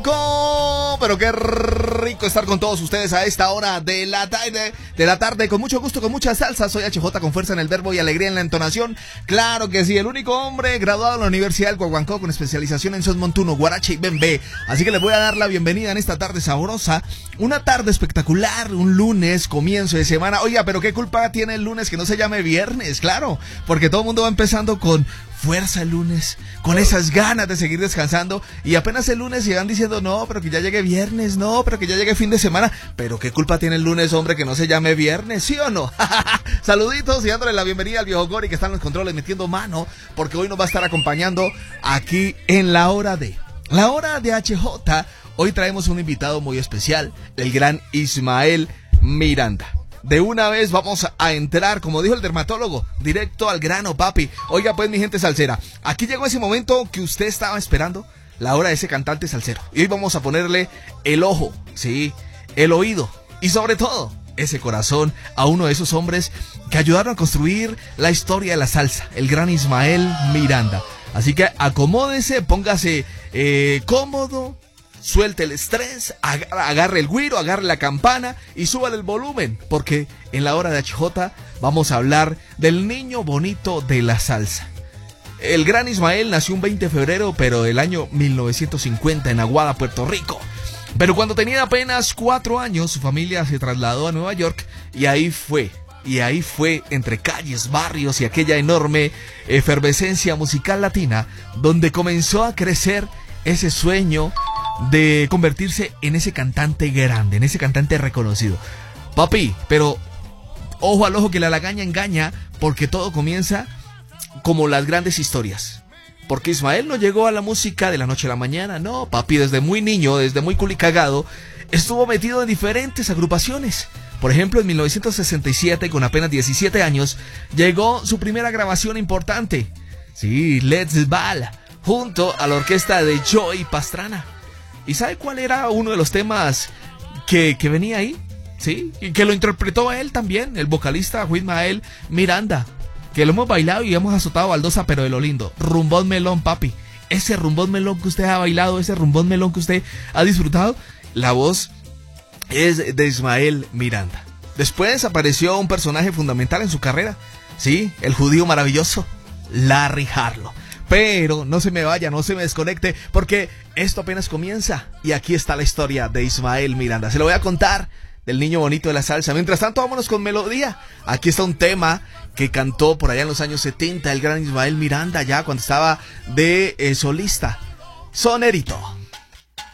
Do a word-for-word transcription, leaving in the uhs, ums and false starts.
Co- Pero qué rico estar con todos ustedes a esta hora de la tarde, de la tarde, con mucho gusto, con mucha salsa. Soy H J con fuerza en el verbo y alegría en la entonación. Claro que sí, el único hombre graduado en la Universidad del Guaguancó con especialización en son montuno, guarache y bembé. Así que les voy a dar la bienvenida en esta tarde sabrosa, una tarde espectacular, un lunes, comienzo de semana. Oiga, pero qué culpa tiene el lunes que no se llame viernes, claro, porque todo el mundo va empezando con fuerza el lunes, con esas ganas de seguir descansando, y apenas el lunes llegan diciendo no, pero que ya llegue viernes, no, pero que ya llegue fin de semana. Pero qué culpa tiene el lunes, hombre, que no se llame viernes, ¿sí o no? Saluditos y dándole la bienvenida al viejo Gori que está en los controles metiendo mano, porque hoy nos va a estar acompañando aquí en la hora de la hora de H J. Hoy traemos un invitado muy especial, el gran Ismael Miranda. De una vez vamos a entrar, como dijo el dermatólogo, directo al grano, papi. Oiga pues, mi gente salsera, aquí llegó ese momento que usted estaba esperando, la hora de ese cantante salsero. Y hoy vamos a ponerle el ojo, sí, el oído y sobre todo ese corazón a uno de esos hombres que ayudaron a construir la historia de la salsa, el gran Ismael Miranda. Así que acomódese, póngase eh, cómodo, suelte el estrés, agarre el güiro, agarre la campana y súbale el volumen, porque en la hora de H J vamos a hablar del niño bonito de la salsa. El gran Ismael nació un veinte de febrero, pero del año mil novecientos cincuenta en Aguada, Puerto Rico. Pero cuando tenía apenas cuatro años, su familia se trasladó a Nueva York y ahí fue. Y ahí fue, entre calles, barrios y aquella enorme efervescencia musical latina, donde comenzó a crecer ese sueño de convertirse en ese cantante grande, en ese cantante reconocido. Papi, pero ojo al ojo que la lagaña engaña, porque todo comienza como las grandes historias. Porque Ismael no llegó a la música de la noche a la mañana, no, papi, desde muy niño, desde muy culicagado, estuvo metido en diferentes agrupaciones. Por ejemplo, en mil novecientos sesenta y siete, con apenas diecisiete años, llegó su primera grabación importante. Sí, Let's Ball, junto a la orquesta de Joey Pastrana. ¿Y sabe cuál era uno de los temas que, que venía ahí? Sí, y que lo interpretó él también, el vocalista Ismael Miranda, que lo hemos bailado y hemos azotado baldosa, pero de lo lindo. Rumbón melón, papi. Ese rumbón melón que usted ha bailado, ese rumbón melón que usted ha disfrutado, la voz es de Ismael Miranda. Después apareció un personaje fundamental en su carrera, sí, el judío maravilloso, Larry Harlow. Pero no se me vaya, no se me desconecte, porque esto apenas comienza. Y aquí está la historia de Ismael Miranda. Se lo voy a contar, del niño bonito de la salsa. Mientras tanto, vámonos con melodía. Aquí está un tema que cantó por allá en los años setenta el gran Ismael Miranda, ya cuando estaba de eh, solista. Sonerito.